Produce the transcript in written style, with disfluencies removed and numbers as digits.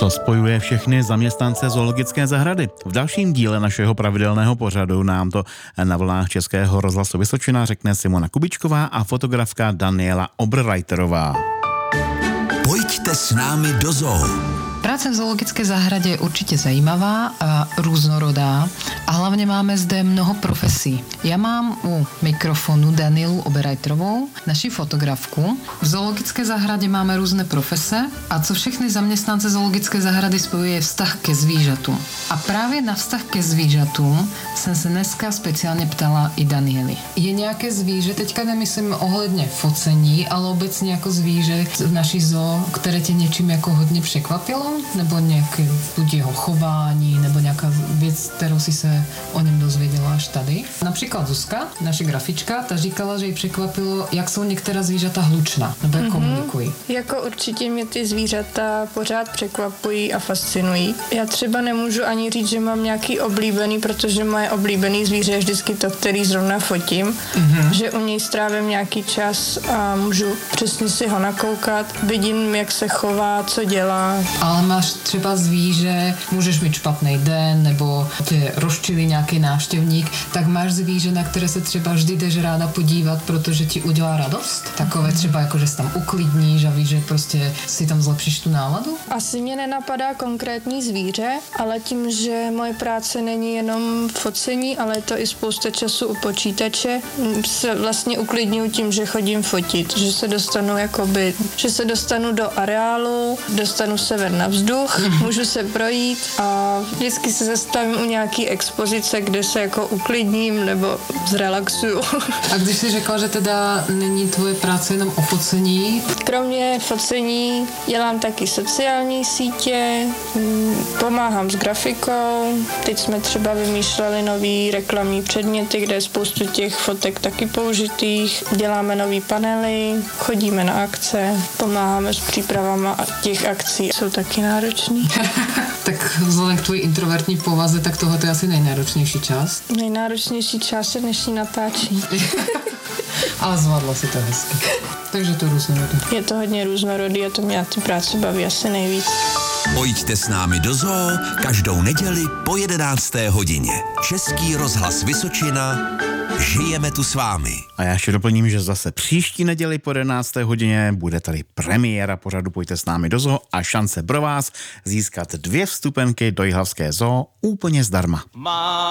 Co spojuje všechny zaměstnance zoologické zahrady? V dalším díle našeho pravidelného pořadu nám to na vlnách Českého rozhlasu Vysočina řekne Simona Kubičková a fotografka Daniela Oberreiterová. Pojďte s námi do zoo. Práce v zoologické zahradě je určitě zajímavá a různorodá a hlavně máme zde mnoho profesí. Já mám u mikrofonu Danielu Oberreiterovou, naši fotografku. V zoologické zahradě máme různé profese a co všechny zaměstnance zoologické zahrady spojuje vztah ke zvířatům. A právě na vztah ke zvířatům jsem se dneska speciálně ptala i Daniely. Je nějaké zvíře, teďka nemyslím ohledně focení, ale obecně jako zvíře v naší zoo, které tě něčím jako hodně překvapilo? Nebo nějaké buď jeho chování, nebo nějaká věc, kterou si se o něm dozvěděla až tady. Například Zuzka, naše grafička, ta říkala, že jí překvapilo, jak jsou některá zvířata hlučná, nebo jak komunikují. Jako určitě mě ty zvířata pořád překvapují a fascinují. Já třeba nemůžu ani říct, že mám nějaký oblíbený, protože moje oblíbený zvíře je vždycky to, který zrovna fotím, že u něj strávím nějaký čas a můžu přesně si ho nakoukat, vidím, jak se chová, co dělá. Ale máš třeba zvíře, můžeš mít špatný den, nebo tě rozčilí nějaký návštěvník, tak máš zvíře, na které se třeba vždy jdeš ráda podívat, protože ti udělá radost? Takové třeba jako, že se tam uklidníš a víš, že prostě si tam zlepšíš tu náladu? Asi mě nenapadá konkrétní zvíře, ale tím, že moje práce není jenom focení, ale je to i spousta času u počítače, se vlastně uklidňuji tím, že chodím fotit, že se dostanu do areálu, dostanu se ven na vzduch, můžu se projít a vždycky se zastavím u nějaký expozice, kde se jako uklidním nebo zrelaxuju. A když jsi řekla, že teda není tvoje práce jenom o focení? Kromě focení dělám taky sociální sítě, pomáhám s grafikou, teď jsme třeba vymýšleli nový reklamní předměty, kde je spoustu těch fotek taky použitých, děláme nový panely, chodíme na akce, pomáháme s přípravama těch akcí, jsou taky náročný. Tak vzhledem k tvojí introvertní povaze, tak tohle je asi nejnáročnější část. Nejnáročnější část je dnešní natáčení. Ale zvládla si to hezky. Takže to různorodý. Je to hodně různorodý a to mě na ty práci baví asi nejvíc. Pojďte s námi do zoo každou neděli po 11. hodině. Český rozhlas Vysočina. Žijeme tu s vámi. A já ještě doplním, že zase příští neděli po 11. hodině bude tady premiéra pořadu Pojďte s námi do zoo a šance pro vás získat 2 vstupenky do jihlavské zoo úplně zdarma.